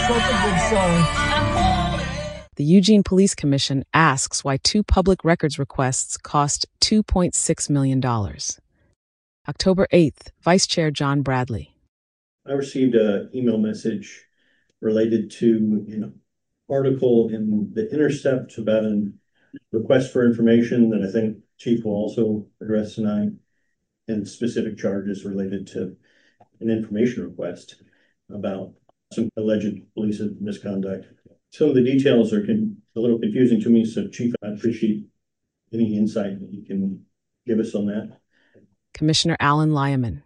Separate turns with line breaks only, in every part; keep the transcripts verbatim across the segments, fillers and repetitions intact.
such a good song.
The Eugene Police Commission asks why two public records requests cost two point six million dollars. October eighth, Vice Chair John Bradley.
I received an email message related to an article in the Intercept about a request for information that I think Chief will also address tonight, and specific charges related to an information request about some alleged police misconduct. Some of the details are con a little confusing to me, so Chief, I appreciate any insight that you can give us on that.
Commissioner Alan Lyman.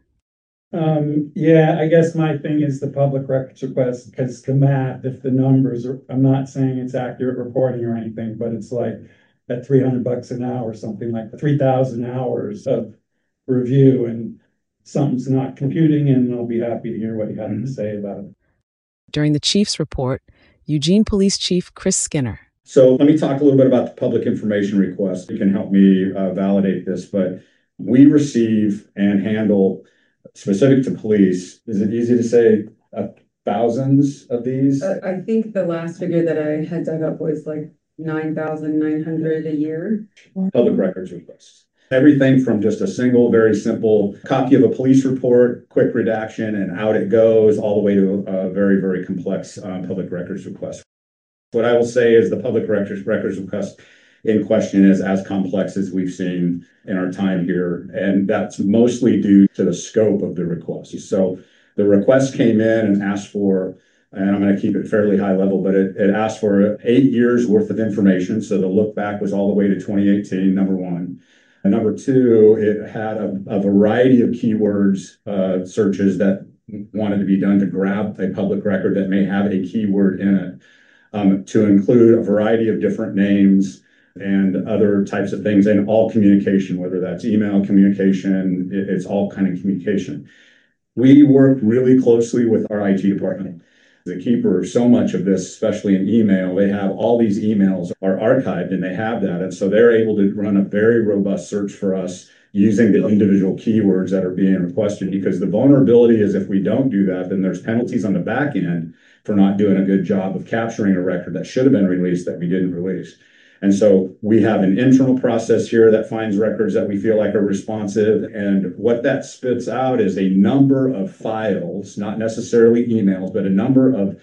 Um, yeah, I guess my thing is the public records request, because the math, if the numbers are, I'm not saying it's accurate reporting or anything, but it's like at three hundred bucks an hour, something like three thousand hours of review, and something's not computing, and I'll be happy to hear what you have to say about it.
During the Chief's report, Eugene Police Chief Chris Skinner.
So let me talk a little bit about the public information request. It can help me uh, validate this, but we receive and handle, specific to police, is it easy to say uh, thousands of these?
Uh, I think the last figure that I had dug up was like nine thousand nine hundred a year.
Public records requests. Everything from just a single, very simple copy of a police report, quick redaction, and out it goes, all the way to a very, very complex uh, public records request. What I will say is the public records records request in question is as complex as we've seen in our time here, and that's mostly due to the scope of the request. So the request came in and asked for, and I'm going to keep it fairly high level, but it, it asked for eight years worth of information. So the look back was all the way to twenty eighteen, number one. And number two, it had a, a variety of keywords uh, searches that wanted to be done to grab a public record that may have a keyword in it, um, to include a variety of different names and other types of things, and all communication, whether that's email communication, it, it's all kind of communication. We work really closely with our I T department. The keeper of so much of this, especially in email, they have all these emails are archived, and they have that. And so they're able to run a very robust search for us using the individual keywords that are being requested, because the vulnerability is if we don't do that, then there's penalties on the back end for not doing a good job of capturing a record that should have been released that we didn't release. And so we have an internal process here that finds records that we feel like are responsive. And what that spits out is a number of files, not necessarily emails, but a number of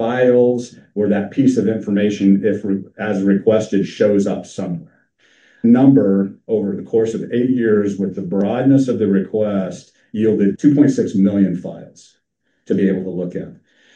files where that piece of information, if re as requested, shows up somewhere. Number over the course of eight years with the broadness of the request yielded two point six million files to be able to look at.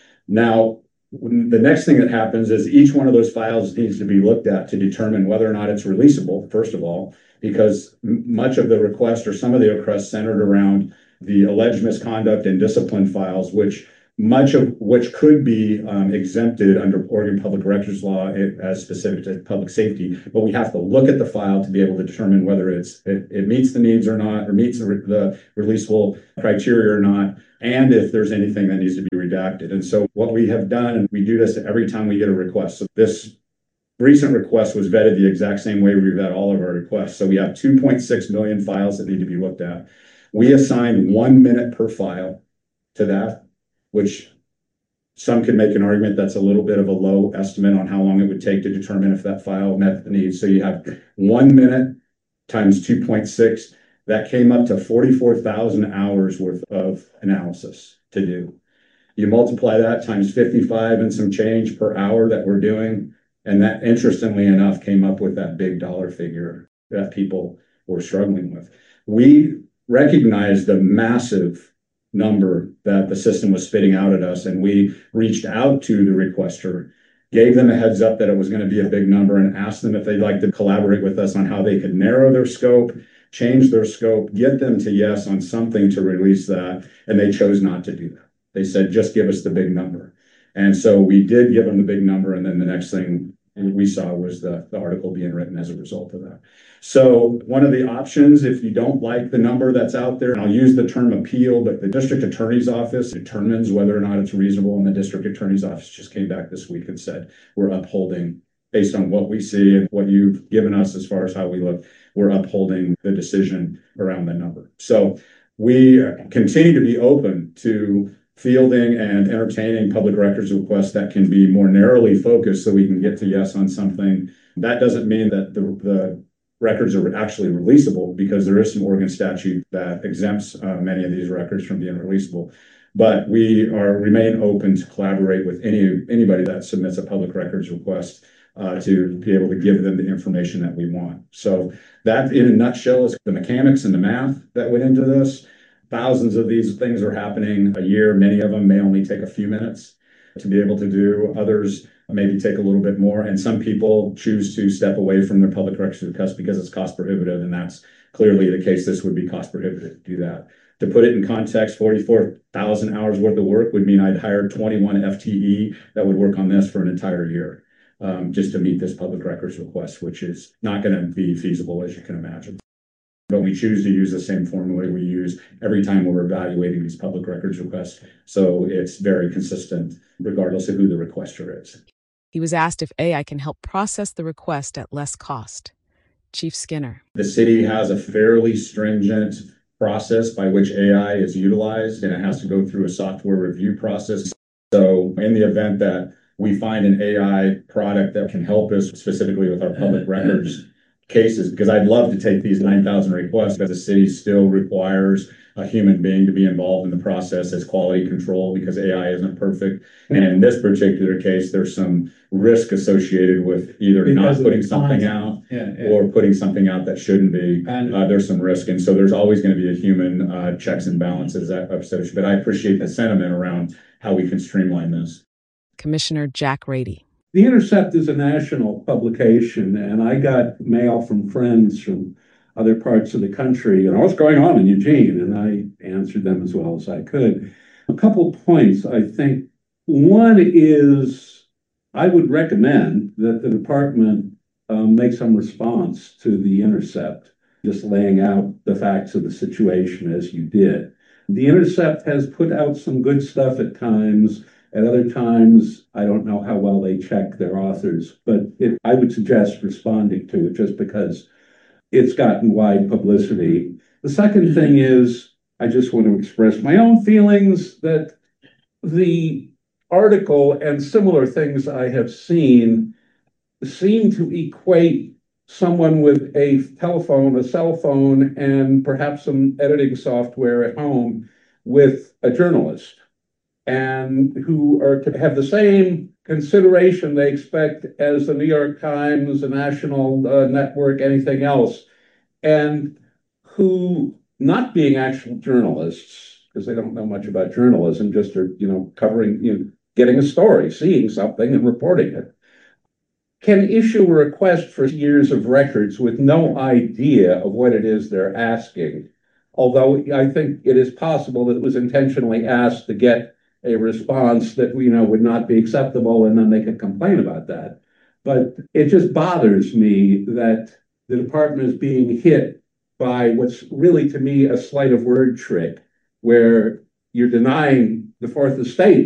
Now, the next thing that happens is each one of those files needs to be looked at to determine whether or not it's releasable, first of all, because much of the request or some of the requests centered around the alleged misconduct and discipline files, which much of which could be um, exempted under Oregon Public Records Law as specific to public safety. But we have to look at the file to be able to determine whether it's it, it meets the needs or not, or meets the, the releasable criteria or not, and if there's anything that needs to be redacted. And so what we have done, and we do this every time we get a request. So this recent request was vetted the exact same way we vet all of our requests. So we have two point six million files that need to be looked at. We assign one minute per file to that, which some could make an argument that's a little bit of a low estimate on how long it would take to determine if that file met the needs. So you have one minute times two point six. That came up to forty-four thousand hours worth of analysis to do. You multiply that times fifty-five and some change per hour that we're doing, and that, interestingly enough, came up with that big dollar figure that people were struggling with. We recognized the massive number that the system was spitting out at us, and we reached out to the requester, gave them a heads up that it was going to be a big number, and asked them if they'd like to collaborate with us on how they could narrow their scope, change their scope, get them to yes on something to release that, and they chose not to do that. They said, just give us the big number. And so we did give them the big number, and then the next thing we saw was the, the article being written as a result of that. So one of the options, if you don't like the number that's out there, and I'll use the term appeal, but the district attorney's office determines whether or not it's reasonable, and the district attorney's office just came back this week and said, we're upholding, based on what we see and what you've given us as far as how we look, we're upholding the decision around the number. So we continue to be open to fielding and entertaining public records requests that can be more narrowly focused so we can get to yes on something. That doesn't mean that the, the records are actually releasable, because there is some Oregon statute that exempts uh, many of these records from being releasable. But we are remain open to collaborate with any anybody that submits a public records request uh, to be able to give them the information that we want. So that, in a nutshell, is the mechanics and the math that went into this. Thousands of these things are happening a year. Many of them may only take a few minutes to be able to do. Others maybe take a little bit more. And some people choose to step away from their public records request because it's cost prohibitive. And that's clearly the case. This would be cost prohibitive to do that. To put it in context, forty-four thousand hours worth of work would mean I'd hire twenty-one F T E that would work on this for an entire year, um, just to meet this public records request, which is not going to be feasible, as you can imagine. But we choose to use the same formula we use every time we're evaluating these public records requests. So it's very consistent, regardless of who the requester is.
He was asked if A I can help process the request at less cost. Chief Skinner.
The city has a fairly stringent process by which A I is utilized, and it has to go through a software review process. So in the event that we find an A I product that can help us specifically with our public records cases, because I'd love to take these nine thousand requests, but the city still requires a human being to be involved in the process as quality control, because A I isn't perfect. And in this particular case, there's some risk associated with either
Because
not putting something out
Yeah, yeah.
or putting something out that shouldn't be.
And-
Uh, there's some risk. And so there's always going to be a human uh, checks and balances that associated. But I appreciate the sentiment around how we can streamline this.
Commissioner Jack Rady.
The Intercept is a national publication, and I got mail from friends from other parts of the country, you know, what's going on in Eugene? And I answered them as well as I could. A couple points, I think. One is I would recommend that the department um, make some response to the Intercept, just laying out the facts of the situation as you did. The Intercept has put out some good stuff at times. At other times, I don't know how well they check their authors, but it, I would suggest responding to it just because it's gotten wide publicity. The second thing is, I just want to express my own feelings that the article and similar things I have seen seem to equate someone with a telephone, a cell phone, and perhaps some editing software at home with a journalist, and who are to have the same consideration they expect as the New York Times, the National uh, Network, anything else, and who, not being actual journalists, because they don't know much about journalism, just are, you know, covering, you know, getting a story, seeing something and reporting it, can issue a request for years of records with no idea of what it is they're asking. Although I think it is possible that it was intentionally asked to get a response that, you know, would not be acceptable, and then they could complain about that. But it just bothers me that the department is being hit by what's really, to me, a sleight of word trick, where you're denying the Fourth Estate